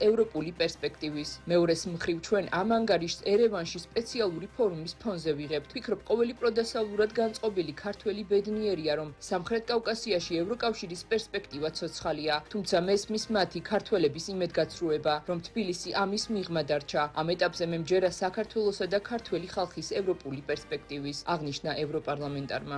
ევროპული პერსპექტივის. მეორეს მხრივ ჩვენ ამ ანგარიშს ერევანში სპეციალური ფორუმის ფონზე ვიღებთ. ვფიქრობ, ყოველი პროდასავლურად განწყობილი ქართველი ბედნიერია, რომ სამხრეთ კავკასიაში ევროკავშირის პერსპექტივა ცოცხალია. თუმცა მესმის მათი ქართველების იმედგაცრუება, რომ თბილისი ამის მიღმა დარჩა. ამ ეტაპზე მე მჯერა საქართველოსა და ქართველი ხალხის ევროპული პერსპექტივის, აღნიშნა ევროპარლამენტარმა.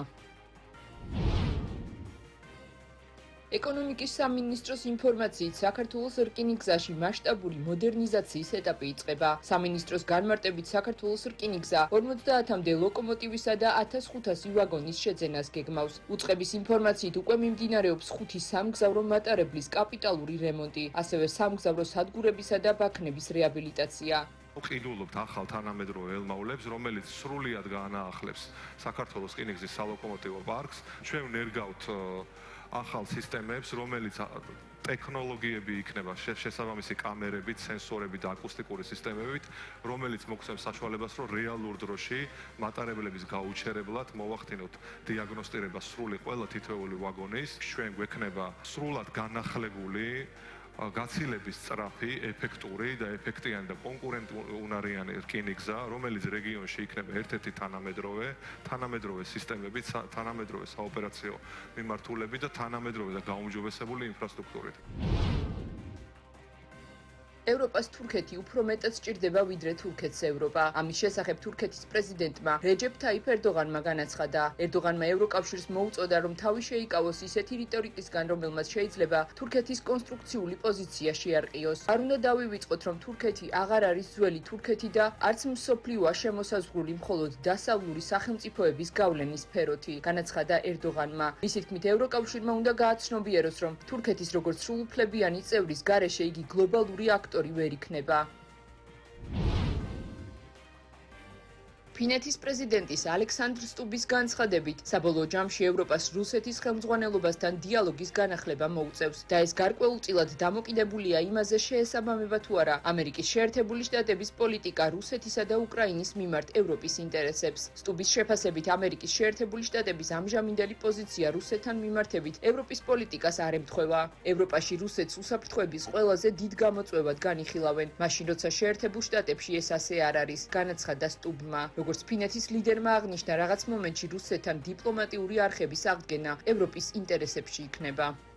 ეკონომიკის სამინისტროს ინფორმაციით, საქართველოს რკინიგზაში მასშტაბური მოდერნიზაციის ეტაპი იწყება. სამინისტროს განმარტებით, საქართველოს რკინიგზა 50-მდე ლოკომოტივისა და 1500 ვაგონის შეძენას გეგმავს. უწყების ინფორმაციით, უკვე მიმდინარეობს 5 სამგზავრო მატარებლის კაპიტალური რემონტი, ასევე სამგზავრო სადგურებისა და ბაქნების რეაბილიტაცია. ვყიდულობთ ახალ თანამედროვე ელმაულებს, რომელიც სრულიად გაანაახლებს საქართველოს რკინიგზის სალოკომოტივო პარკს. ჩვენ ვნერგავთ ახალ სისტემებს, რომელიც ტექნოლოგიები იქნება შესაბამისი კამერებით, სენსორებით და აკუსტიკური სისტემებით, რომელიც მოგცემს საშუალებას, რომ რეალურ დროში მატარებლების გაუჩერებლად მოვახდინოთ დიაგნოსტირება სრული ყველა თითოეული ვაგონის. ჩვენ გვექნება სრულად განახლებული გაცილების სწრაფი, ეფექტური და ეფექტიანი და კონკურენტუნარიანი რკინიგზა, რომელიც რეგიონში იქნება ერთ-ერთი თანამედროვე სისტემებით, თანამედროვე საოპერაციო მიმართულებით და თანამედროვე და გაუმჯობესებული ინფრასტრუქტურით. ევროპას თურქეთი უფრო მეტად სჭირდება, ვიდრე თურქეთს ევროპა. ამის შესახებ თურქეთის პრეზიდენტმა რეჯეფ თაიფ ერდოღანმა განაცხადა. ერდოღანმა ევროკავშირს მოუწოდა, რომ თავი შეიკავოს ისეთი რიტორიკისგან, რომელმაც შეიძლება თურქეთის კონსტრუქციული პოზიცია შეარყიოს. არ უნდა დავივიწყოთ, რომ თურქეთი აღარ არის ძველი თურქეთი და არც მსოფლიოა შემოსაზღვრული მხოლოდ დასავლური სახელმწიფოების გავლენის სფეროთი, განაცხადა ერდოღანმა. მისი თქმით, ევროკავშირმა უნდა გააცნობიეროს, რომ თურქეთის როგორც სრულუფლებიანი წევრის გარეშე იგი გლობალური აქტორი ვერ იქნება. ფინეთის პრეზიდენტის ალექსანდრ სტუბის განცხადებით, საბოლოო ჯამში ევროპას რუსეთის ხელმძღვანელობასთან დიალოგის განახლება მოუწევს და ეს გარკვეულწილად დამოკიდებულია იმაზე, შეესაბამება თუ არა ამერიკის შეერთებული შტატების პოლიტიკა რუსეთისა და უკრაინის მიმართ ევროპის ინტერესებს. სტუბის შეფასებით, ამერიკის შეერთებული შტატების ამჟამინდელი პოზიცია რუსეთთან მიმართებით ევროპის პოლიტიკას არ ემთხვევა. ევროპაში რუსეთს უსაფრთხოების ყველაზე დიდ გამოწვევად განიხილავენ, მაშინ როცა შეერთებულ შტატებში ეს ასე არ არის, განაცხადა სტუბმა. როგორც ფინეთის ლიდერმა აღნიშნა, რაღაც მომენტში რუსეთთან დიპლომატიური არხების აღდგენა ევროპის ინტერესებში იქნება.